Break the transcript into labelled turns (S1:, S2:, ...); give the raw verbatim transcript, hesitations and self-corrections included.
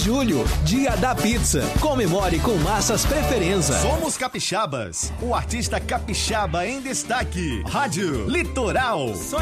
S1: julho, dia da pizza. Comemore com Massas Preferença.
S2: Somos capixabas. O artista capixaba em destaque. Rádio Litoral.